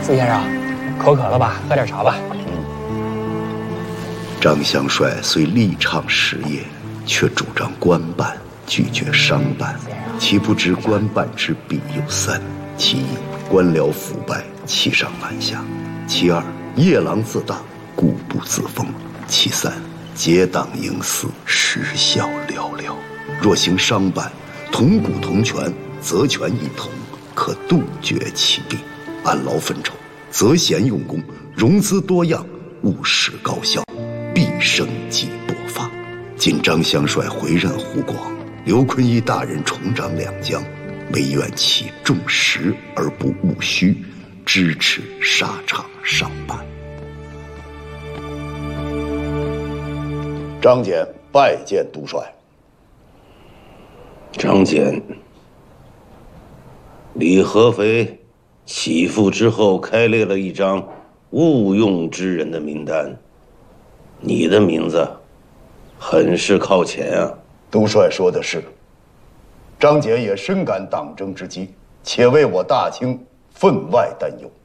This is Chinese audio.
司先生，口渴了吧？喝点茶吧。 张香帅虽力倡实业，却主张官办，拒绝商办。其不知官办之弊有三：其一，官僚腐败，欺上瞒下；其二，夜郎自大，固步自封；其三，结党营私，实效寥寥。若行商办，同股同权，责权一同，可杜绝其弊，按劳分酬，择贤用功，融资多样，务实高效，必生计勃发。今张香帅回任湖广，刘坤一大人重掌两江，唯愿其重实而不务虚，支持沙场商办。张简拜见督帅。 张简，李合肥起复之后开列了一张误用之人的名单，你的名字很是靠前啊。 督帅说的是，张简也深感党争之机，且为我大清分外担忧。